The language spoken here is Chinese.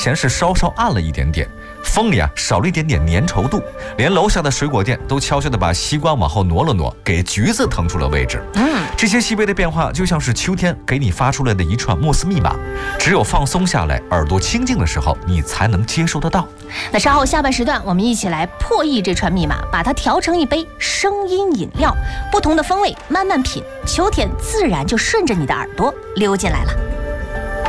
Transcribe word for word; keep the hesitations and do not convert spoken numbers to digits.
前是稍稍暗了一点点，风里啊少了一点点粘稠度，连楼下的水果店都悄悄地把西瓜往后挪了挪，给橘子腾出了位置。嗯，这些细微的变化就像是秋天给你发出来的一串莫斯密码，只有放松下来，耳朵清静的时候，你才能接收得到。 那稍后下半时段，我们一起来破译这串密码，把它调成一杯声音饮料，不同的风味慢慢品，秋天自然就顺着你的耳朵溜进来了。